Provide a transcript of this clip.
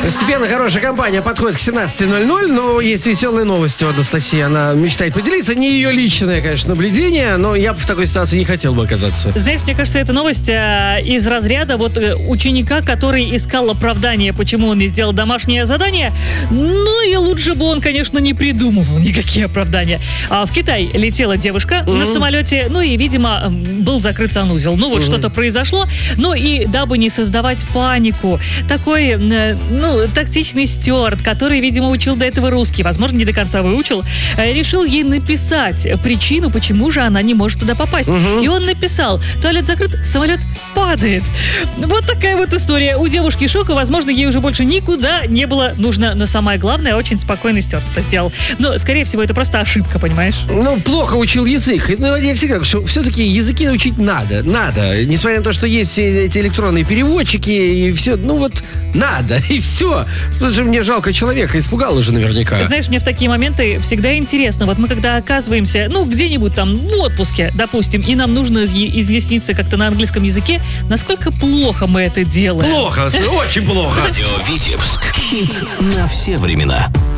Постепенно хорошая компания подходит к 17:00, но есть веселые новости у Анастасии. Она мечтает поделиться. Не ее личное, конечно, наблюдение, но я бы в такой ситуации не хотел бы оказаться. Знаешь, мне кажется, эта новость из разряда ученика, который искал оправдание, почему он не сделал домашнее задание. Ну и лучше бы он, конечно, не придумывал никакие оправдания. В Китай летела девушка на самолете, ну и, видимо, был закрыт санузел. Ну вот что-то произошло. Ну и дабы не создавать панику, такой, тактичный стюард, который, видимо, учил до этого русский, возможно, не до конца выучил, решил ей написать причину, почему же она не может туда попасть. И он написал: туалет закрыт, самолет падает. Вот такая вот история. У девушки шок, и, возможно, ей уже больше никуда не было нужно. Но самое главное, очень спокойный стюард это сделал. Но, скорее всего, это просто ошибка, понимаешь? Ну, плохо учил язык. Ну, я всегда говорю, что все-таки языки научить надо. Несмотря на то, что есть эти электронные переводчики и все, надо, и все. Тут же мне жалко человека, испугал уже наверняка. Знаешь, мне в такие моменты всегда интересно. Вот мы когда оказываемся, где-нибудь там в отпуске, допустим, и нам нужно изъясниться как-то на английском языке, насколько плохо мы это делаем. Плохо, очень плохо. Радио Витебск. Хит на все времена.